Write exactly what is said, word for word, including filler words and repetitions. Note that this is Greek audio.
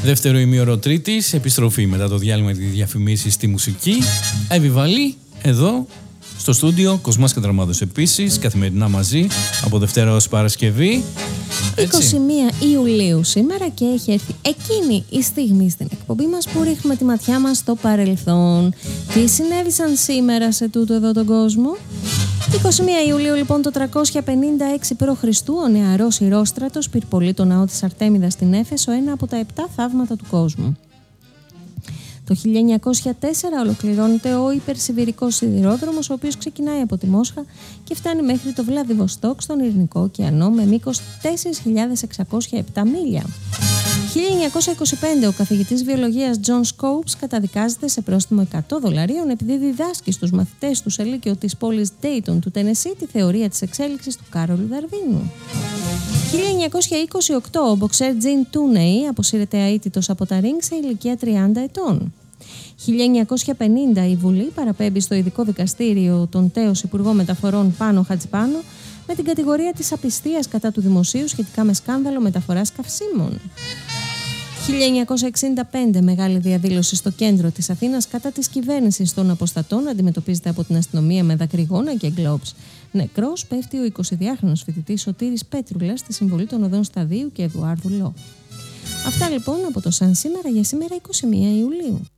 Δεύτερο ημίωρο Τρίτης, επιστροφή μετά το διάλειμμα τη διαφημίσεις στη μουσική. Εβιβαλή εδώ στο στούντιο, Κοσμάς Κατραμάδος επίσης, καθημερινά μαζί από Δευτέρα ως Παρασκευή. Έτσι. είκοσι μία Ιουλίου σήμερα και έχει έρθει εκείνη η στιγμή στην εκπομπή μας που ρίχνουμε τη ματιά μας στο παρελθόν. Τι συνέβησαν σήμερα σε τούτο εδώ τον κόσμο? είκοσι μία Ιουλίου λοιπόν το τριακόσια πενήντα έξι π.Χ. ο νεαρός Ηρόστρατος πυρπολεί το ναό της Αρτέμιδας στην Έφεσο, ένα από τα επτά θαύματα του κόσμου. Το χίλια εννιακόσια τέσσερα ολοκληρώνεται ο υπερσιβηρικός σιδηρόδρομος, ο οποίος ξεκινάει από τη Μόσχα και φτάνει μέχρι το Βλαδιβοστόκ στον Ειρηνικό ωκεανό με μήκος τέσσερις χιλιάδες εξακόσια επτά μίλια. χίλια εννιακόσια είκοσι πέντε ο καθηγητής βιολογίας John Scopes καταδικάζεται σε πρόστιμο εκατό δολαρίων επειδή διδάσκει στους μαθητές του σε λύκειο της πόλης Dayton του Τενεσί τη θεωρία της εξέλιξης του Κάρολου Δαρβίνου. χίλια εννιακόσια είκοσι οκτώ ο μποξέρ Gene Tunney αποσύρεται αίτητος από τα ring σε ηλικία τριάντα ετών. χίλια εννιακόσια πενήντα η Βουλή παραπέμπει στο ειδικό δικαστήριο τον τέος Υπουργό Μεταφορών Πάνο Χατζηπάνο με την κατηγορία της απιστίας κατά του δημοσίου σχετικά με σκάνδαλο μεταφοράς καυσίμων. χίλια εννιακόσια εξήντα πέντε μεγάλη διαδήλωση στο κέντρο της Αθήνας κατά της κυβέρνησης των αποστατών αντιμετωπίζεται από την αστυνομία με δακρυγόνα και γκλόβς. Νεκρός πέφτει ο εικοσιδυάχρονος φοιτητής Σωτήρης Πέτρουλας στη συμβολή των οδών Σταδίου και Εδουάρδου Λό. Αυτά λοιπόν από το Σαν σήμερα για σήμερα είκοσι μία Ιουλίου.